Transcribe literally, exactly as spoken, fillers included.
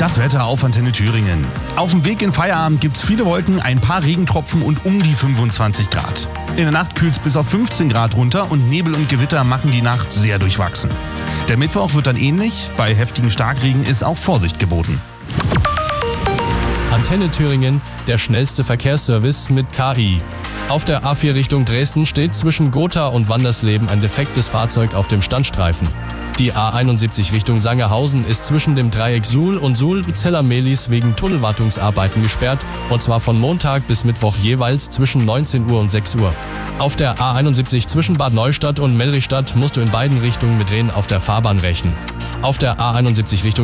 Das Wetter auf Antenne Thüringen. Auf dem Weg in Feierabend gibt's viele Wolken, ein paar Regentropfen und um die fünfundzwanzig Grad. In der Nacht kühlt's bis auf fünfzehn Grad runter und Nebel und Gewitter machen die Nacht sehr durchwachsen. Der Mittwoch wird dann ähnlich, bei heftigen Starkregen ist auch Vorsicht geboten. Antenne Thüringen, der schnellste Verkehrsservice mit K I. Auf der A vier Richtung Dresden steht zwischen Gotha und Wandersleben ein defektes Fahrzeug auf dem Standstreifen. Die A einundsiebzig Richtung Sangerhausen ist zwischen dem Dreieck Suhl und Suhl-Zeller-Mehlis wegen Tunnelwartungsarbeiten gesperrt, und zwar von Montag bis Mittwoch jeweils zwischen neunzehn Uhr und sechs Uhr. Auf der A einundsiebzig zwischen Bad Neustadt und Mellrichstadt musst du in beiden Richtungen mit Drehen auf der Fahrbahn rechnen. Auf der A einundsiebzig Richtung